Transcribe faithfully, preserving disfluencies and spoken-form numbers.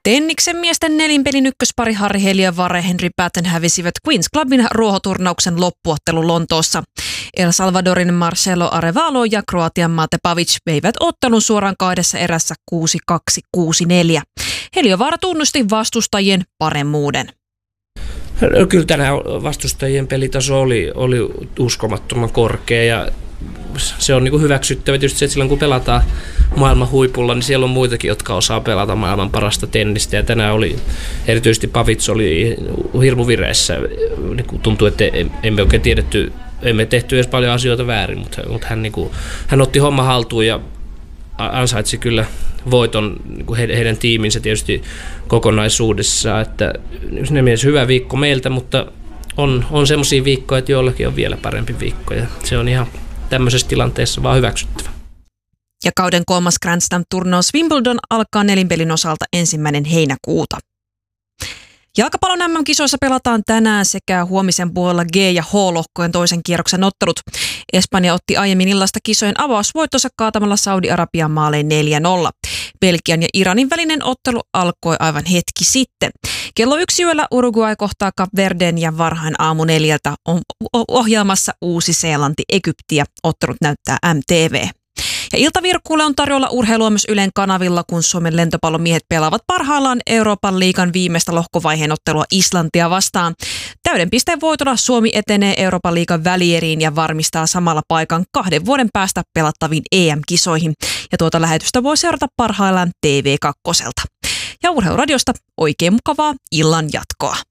Tenniksen miesten nelinpelin ykköspari Harri Heliövaara ja Henry Patton hävisivät Queen's Clubin ruohoturnauksen loppuottelu Lontoossa. El Salvadorin Marcelo Arevalo ja Kroatian Mate Pavic veivät ottelun suoraan kahdessa erässä kuusi kaksi kuusi neljä. Heliövaara tunnusti vastustajien paremmuuden. No, kyllä tänään vastustajien pelitaso oli, oli uskomattoman korkea ja se on niin kuin hyväksyttävä tietysti se, että silloin kun pelataan maailman huipulla, niin siellä on muitakin, jotka osaa pelata maailman parasta tennistä. Ja tänään oli, erityisesti Pavic oli hirmu vireessä. Niin tuntui, että emme oikein tiedetty, emme tehty edes paljon asioita väärin, mutta, mutta hän, niin kuin, hän otti homma haltuun ja ansaitsi kyllä voiton niin kuin heidän tiiminsä tietysti kokonaisuudessaan. Että sinne mielessä hyvä viikko meiltä, mutta on, on semmoisia viikkoja, että joillakin on vielä parempi viikko ja se on ihan tämmöisessä tilanteessa vaan hyväksyttävä. Ja kauden kolmas Grand Slam-turnaus Wimbledon alkaa nelinpelin osalta ensimmäinen heinäkuuta. Jalkapallon äm äm-kisoissa pelataan tänään sekä huomisen puolella G- ja H-lohkojen toisen kierroksen ottelut. Espanja otti aiemmin illasta kisojen avausvoittonsa kaatamalla Saudi-Arabian maalein neljä nolla. Belgian ja Iranin välinen ottelu alkoi aivan hetki sitten. Kello yksi yöllä Uruguay kohtaa Kap Verden ja varhain aamu neljältä on ohjelmassa Uusi-Seelanti Egyptiä. Ottelut näyttää M T V. Ja iltavirkkuulle on tarjolla urheilua myös Ylen kanavilla, kun Suomen lentopallomiehet pelaavat parhaillaan Euroopan liigan viimeistä lohkovaiheen ottelua Islantia vastaan. Täyden pisteen voitolla Suomi etenee Euroopan liigan välieriin ja varmistaa samalla paikan kahden vuoden päästä pelattaviin E M-kisoihin. Ja tuota lähetystä voi seurata parhaillaan T V kaksi. Ja Urheiluradiosta oikein mukavaa illan jatkoa.